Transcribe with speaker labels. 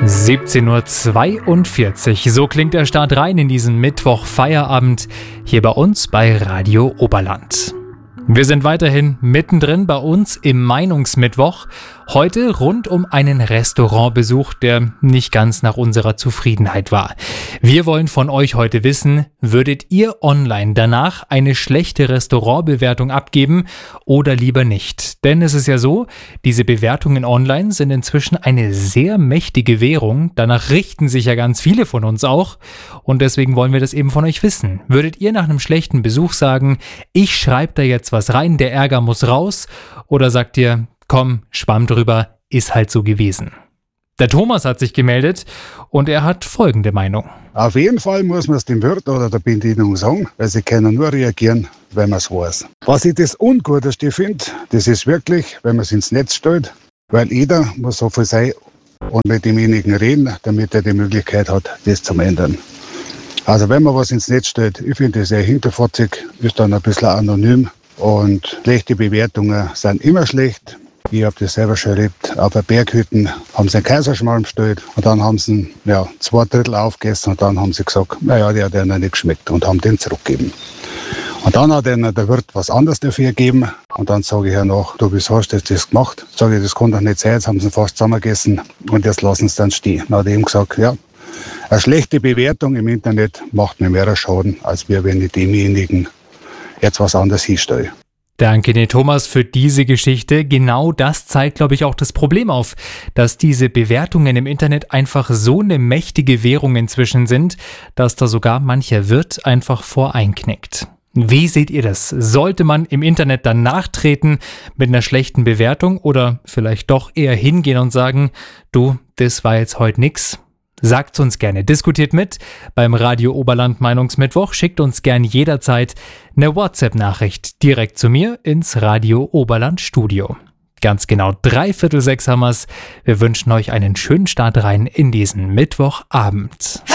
Speaker 1: 17:42 Uhr. So klingt der Start rein in diesen Mittwoch-Feierabend hier bei uns bei Radio Oberland. Wir sind weiterhin mittendrin bei uns im Meinungsmittwoch. Heute rund um einen Restaurantbesuch, der nicht ganz nach unserer Zufriedenheit war. Wir wollen von euch heute wissen, würdet ihr online danach eine schlechte Restaurantbewertung abgeben oder lieber nicht? Denn es ist ja so, diese Bewertungen online sind inzwischen eine sehr mächtige Währung. Danach richten sich ja ganz viele von uns auch. Und deswegen wollen wir das eben von euch wissen. Würdet ihr nach einem schlechten Besuch sagen, ich schreibe da jetzt was rein, der Ärger muss raus? Oder sagt ihr, komm, schwamm drüber, ist halt so gewesen? Der Thomas hat sich gemeldet und er hat folgende Meinung.
Speaker 2: Auf jeden Fall muss man es dem Wirt oder der Bedienung sagen, weil sie können nur reagieren, wenn man es weiß. Was ich das Unguteste finde, das ist wirklich, wenn man es ins Netz stellt, weil jeder muss so viel sein und mit demjenigen reden, damit er die Möglichkeit hat, das zu ändern. Also wenn man was ins Netz stellt, ich finde das sehr hinterfotzig, ist dann ein bisschen anonym und schlechte Bewertungen sind immer schlecht. Ich habe das selber schon erlebt. Auf der Berghütten haben sie einen Kaiserschmarrn bestellt und dann haben sie 2/3 aufgegessen und dann haben sie gesagt, naja, der hat ihnen nicht geschmeckt und haben den zurückgegeben. Und dann hat ihnen der Wirt was anderes dafür gegeben und dann sage ich ja noch, du, wieso hast du das gemacht? Sage ich, das kann doch nicht sein, jetzt haben sie fast zusammengegessen und jetzt lassen sie dann stehen. Dann hat er ihm gesagt, ja, eine schlechte Bewertung im Internet macht mir mehr Schaden, als wenn ich demjenigen jetzt was anderes hinstelle.
Speaker 1: Danke, Thomas, für diese Geschichte. Genau das zeigt, glaube ich, auch das Problem auf, dass diese Bewertungen im Internet einfach so eine mächtige Währung inzwischen sind, dass da sogar mancher Wirt einfach voreinknickt. Wie seht ihr das? Sollte man im Internet dann nachtreten mit einer schlechten Bewertung oder vielleicht doch eher hingehen und sagen, du, das war jetzt heute nix? Sagt's uns gerne, diskutiert mit beim Radio Oberland Meinungsmittwoch, schickt uns gern jederzeit eine WhatsApp-Nachricht direkt zu mir ins Radio Oberland Studio. Ganz genau 5:45 haben wir's. Wir wünschen euch einen schönen Start rein in diesen Mittwochabend.